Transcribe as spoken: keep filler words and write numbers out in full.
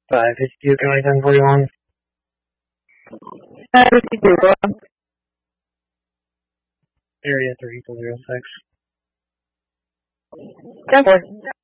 five fifty-two, County ten forty-one. five fifty-two, go on. Area three four zero six. ten four.